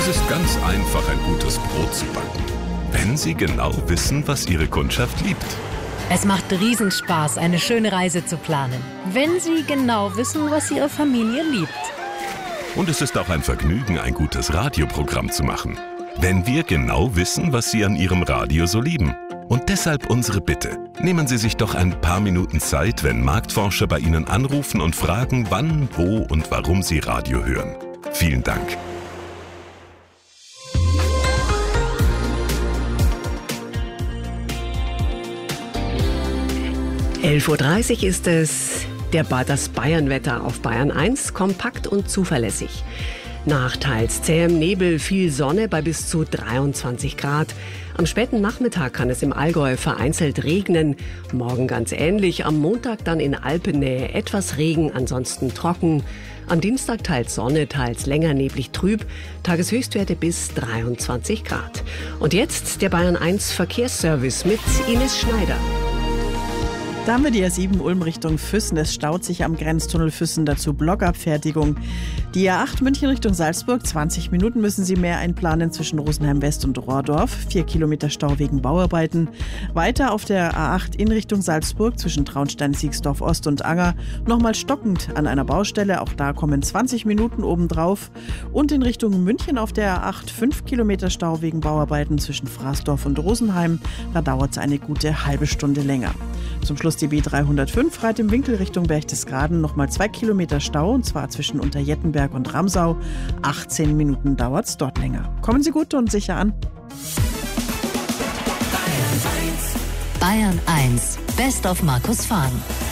Es ist ganz einfach, ein gutes Brot zu backen, wenn Sie genau wissen, was Ihre Kundschaft liebt. Es macht Riesenspaß, eine schöne Reise zu planen, wenn Sie genau wissen, was Ihre Familie liebt. Und es ist auch ein Vergnügen, ein gutes Radioprogramm zu machen, wenn wir genau wissen, was Sie an Ihrem Radio so lieben. Und deshalb unsere Bitte. Nehmen Sie sich doch ein paar Minuten Zeit, wenn Marktforscher bei Ihnen anrufen und fragen, wann, wo und warum Sie Radio hören. Vielen Dank. (11:30 Uhr) ist es. Das Bayernwetter auf Bayern 1, kompakt und zuverlässig. Nach teils zähem Nebel viel Sonne bei bis zu 23 Grad. Am späten Nachmittag kann es im Allgäu vereinzelt regnen. Morgen ganz ähnlich, am Montag dann in Alpennähe etwas Regen, ansonsten trocken. Am Dienstag teils Sonne, teils länger neblig trüb. Tageshöchstwerte bis 23 Grad. Und jetzt der Bayern 1 Verkehrsservice mit Ines Schneider. Da haben wir die A7 Ulm Richtung Füssen. Es staut sich am Grenztunnel Füssen, dazu Blockabfertigung. Die A8 München Richtung Salzburg, 20 Minuten müssen Sie mehr einplanen zwischen Rosenheim West und Rohrdorf. 4 Kilometer Stau wegen Bauarbeiten. Weiter auf der A8 in Richtung Salzburg zwischen Traunstein, Siegsdorf Ost und Anger. Nochmal stockend an einer Baustelle, auch da kommen 20 Minuten obendrauf. Und in Richtung München auf der A8 5 Kilometer Stau wegen Bauarbeiten zwischen Fraßdorf und Rosenheim. Da dauert es eine gute halbe Stunde länger. Zum Schluss die B305 Reit im Winkel Richtung Berchtesgaden, nochmal 2 Kilometer Stau, und zwar zwischen Unterjettenberg und Ramsau. 18 Minuten dauert es dort länger. Kommen Sie gut und sicher an. Bayern 1, Best of Markus Fahn.